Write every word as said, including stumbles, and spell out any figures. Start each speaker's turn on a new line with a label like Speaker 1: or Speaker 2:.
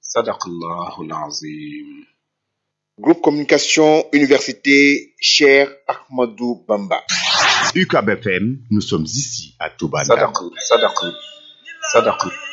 Speaker 1: Sadaqallahul Azim.
Speaker 2: Groupe Communication Université Cheikh Ahmadou Bamba.
Speaker 3: U C A B F M, nous sommes ici à Touba.
Speaker 1: Sadaqallah, sadaqallah, sadaqallah.